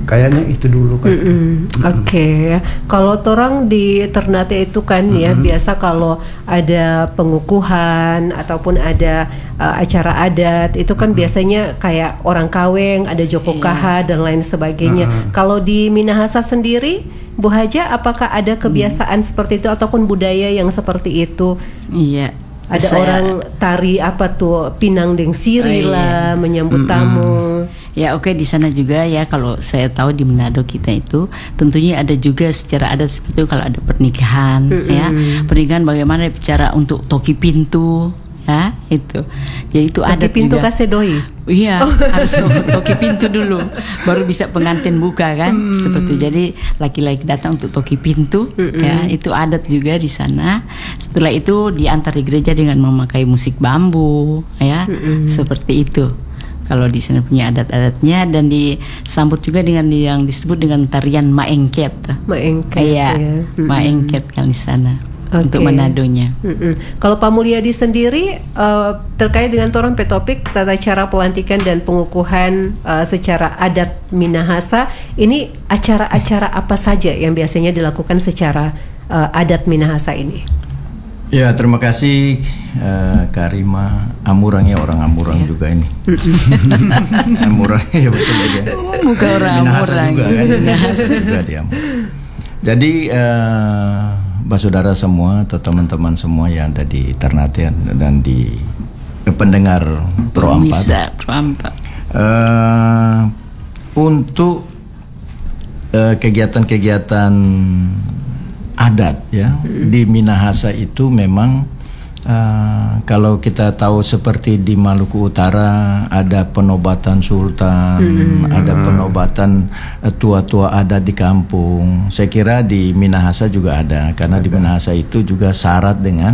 kayaknya itu dulu kan. Oke. Kalau torang di Ternate itu kan ya biasa kalau ada pengukuhan ataupun ada acara adat itu kan biasanya kayak orang kaweng, ada joko kaha dan lain sebagainya. Kalau di Minahasa sendiri, Bu Haja, apakah ada kebiasaan seperti itu ataupun budaya yang seperti itu? Iya. Ada orang tari apa tuh Pinang Deng Siri lah menyambut tamu. Ya oke, di sana juga ya, kalau saya tahu di Manado kita itu tentunya ada juga secara adat seperti itu. Kalau ada pernikahan ya, pernikahan bagaimana bicara untuk toki pintu ya itu. Jadi itu adat pintu juga. kasih doi. Iya, harus toki pintu dulu, baru bisa pengantin buka kan, seperti jadi laki-laki datang untuk toki pintu, ya itu adat juga di sana. Setelah itu diantar di gereja dengan memakai musik bambu, ya seperti itu. Kalau di sana punya adat-adatnya dan disambut juga dengan yang disebut dengan tarian maengket. Maengket, ya. Maengket kan di sana. Untuk Manadonya. Kalau Pak Mulyadi sendiri terkait dengan torang topik tata cara pelantikan dan pengukuhan secara adat Minahasa, ini acara-acara apa saja yang biasanya dilakukan secara adat Minahasa ini? Ya, terima kasih Karima. Amurang ya, orang Amurang juga ini. Amurang ya, betul aja. Bukan orang Amurang juga kan. Minahasa juga dia. Jadi saudara semua atau teman-teman semua yang ada di Ternate dan di pendengar Pro 4. Untuk kegiatan-kegiatan adat ya di Minahasa itu memang kalau kita tahu seperti di Maluku Utara ada penobatan sultan, ada penobatan tua-tua adat di kampung. Saya kira di Minahasa juga ada, karena di Minahasa itu juga syarat dengan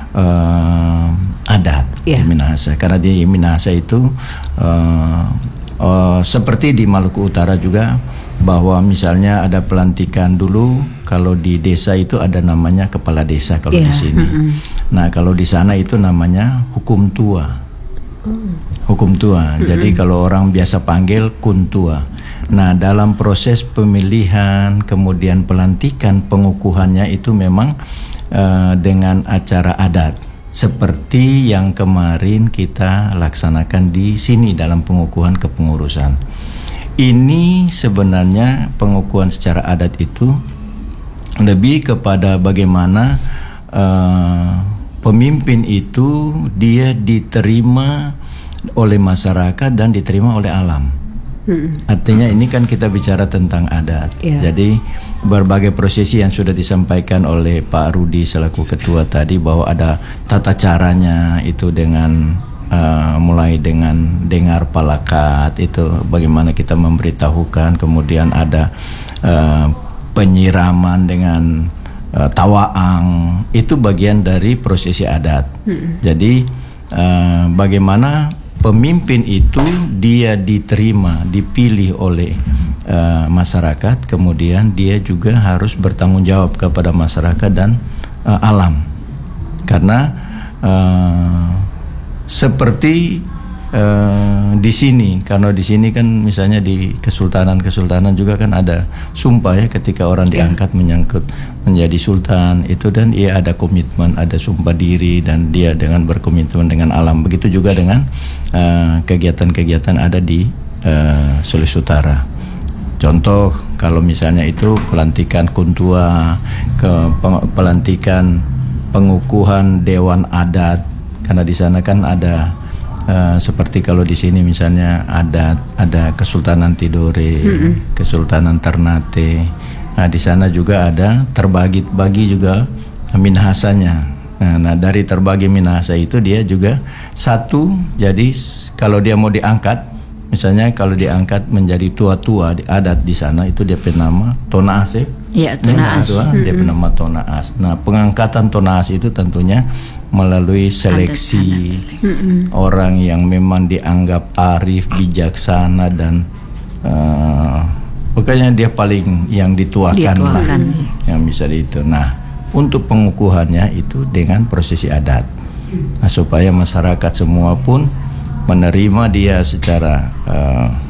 adat di Minahasa. Karena di Minahasa itu seperti di Maluku Utara juga, bahwa misalnya ada pelantikan dulu, kalau di desa itu ada namanya kepala desa kalau di sini. Nah, kalau di sana itu namanya hukum tua. Hukum tua. Jadi kalau orang biasa panggil kuntua. Nah, dalam proses pemilihan kemudian pelantikan pengukuhannya itu memang dengan acara adat seperti yang kemarin kita laksanakan di sini dalam pengukuhan kepengurusan. Ini sebenarnya pengukuhan secara adat itu lebih kepada bagaimana pemimpin itu dia diterima oleh masyarakat dan diterima oleh alam. Artinya ini kan kita bicara tentang adat. Jadi berbagai prosesi yang sudah disampaikan oleh Pak Rudi selaku ketua tadi, bahwa ada tata caranya itu dengan mulai dengan dengar palakat itu bagaimana kita memberitahukan, kemudian ada penyiraman dengan tawaang, itu bagian dari prosesi adat. Jadi bagaimana pemimpin itu dia diterima, dipilih oleh masyarakat, kemudian dia juga harus bertanggung jawab kepada masyarakat dan alam. Karena seperti di sini, karena di sini kan misalnya di kesultanan juga kan ada sumpah ya, ketika orang diangkat menyangkut menjadi sultan itu, dan ia ada komitmen, ada sumpah diri, dan dia dengan berkomitmen dengan alam. Begitu juga dengan kegiatan-kegiatan ada di Sulawesi Utara. Contoh kalau misalnya itu pelantikan kuntua, pelantikan pengukuhan dewan adat, karena di sana kan ada seperti kalau di sini misalnya ada Kesultanan Tidore, Kesultanan Ternate. Nah, di sana juga ada terbagi juga Minahasanya. Nah, dari terbagi Minahasa itu dia juga satu. Jadi kalau dia mau diangkat, misalnya kalau diangkat menjadi tua-tua di adat di sana, itu dia penama Tonaas ya. Iya, Tonaas. Dia penama Tonaas. Nah, pengangkatan Tonaas itu tentunya melalui seleksi orang yang memang dianggap arif, bijaksana, dan pokoknya dia paling yang dituakan lah, yang bisa itu. Nah, untuk pengukuhannya itu dengan prosesi adat, nah, supaya masyarakat semua pun menerima dia secara